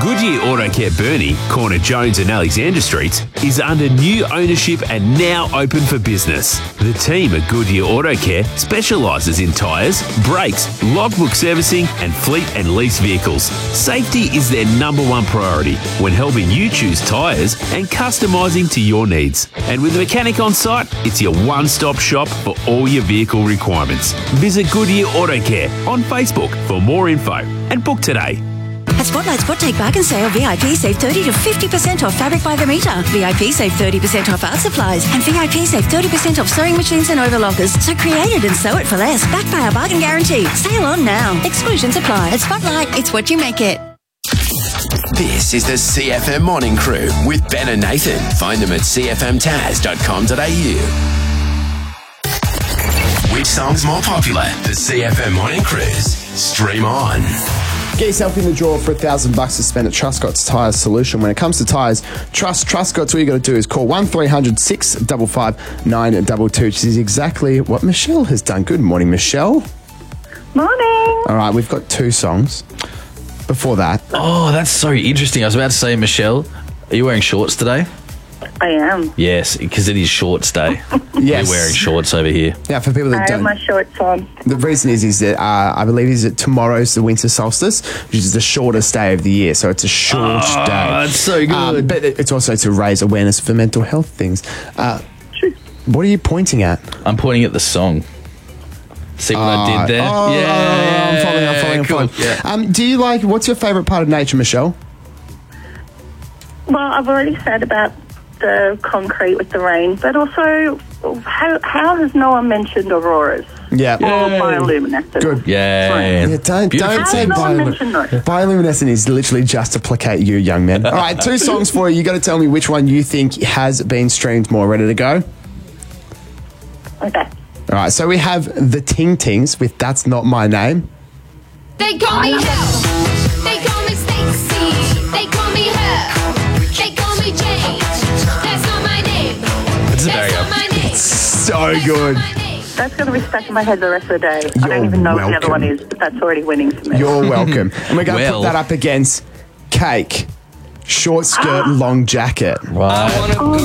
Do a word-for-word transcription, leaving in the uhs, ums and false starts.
Goodyear Auto Care Burnie, corner Jones and Alexander Streets, is under new ownership and now open for business. The team at Goodyear Auto Care specialises in tyres, brakes, logbook servicing and fleet and lease vehicles. Safety is their number one priority when helping you choose tyres and customising to your needs. And with a mechanic on site, it's your one-stop shop for all your vehicle requirements. Visit Goodyear Auto Care on Facebook for more info and book today. At Spotlight Spot Take Bargain Sale, V I P save thirty to fifty percent off fabric by the metre. V I P save thirty percent off art supplies. And V I P save thirty percent off sewing machines and overlockers. So create it and sew it for less. Backed by our bargain guarantee. Sale on now. Exclusions apply. At Spotlight, it's what you make it. This is the C F M Morning Crew with Ben and Nathan. Find them at c f m taz dot com dot a u. Which song's more popular? The C F M Morning Cruise. Stream on. Get yourself in the draw for a thousand bucks to spend at Truscott's Tyres Solution. When it comes to tyres, trust Truscott's. All you got to do is call one three hundred six five five nine two two, which is exactly what Michelle has done. Good morning, Michelle. Morning. All right, we've got two songs. Before that, Oh, that's so interesting. I was about to say, Michelle, are you wearing shorts today? I am. Yes, because it is shorts day. yes, We're wearing shorts over here. Yeah, for people I that have don't, my shorts on. the reason is is that uh, I believe is that tomorrow's the winter solstice, which is the shortest day of the year. So it's a short Oh, day. that's so good. Um, but it's also to raise awareness for mental health things. Uh, what are you pointing at? I'm pointing at the song. See what I did there? Oh, yeah, I'm following, I'm following, I'm cool. following. Yeah. Um, do you like, what's your favourite part of nature, Michelle? Well, I've already said about the concrete with the rain, but also, how, how has no one mentioned auroras Yeah. or bioluminescence? Good. Yeah. Yeah, don't, Beautiful. don't say How has no one bioluminescent. mentioned those? Bioluminescent is literally just to placate you, young men. All right, two songs for you. You got to tell me which one you think has been streamed more. Ready to go? Okay. All right, so we have the Ting Tings with That's Not My Name. They call me Hell. They call me Stacy. They call me Her. They call me Jane. That's not my name. It's a That's banger. not my name. So That's good. not my name. That's going to be stuck in my head the rest of the day. I You're don't even know what the welcome. other one is, but that's already winning for me. You're welcome. And we're going to Well. put that up against Cake, Short Skirt, Long Jacket. Right.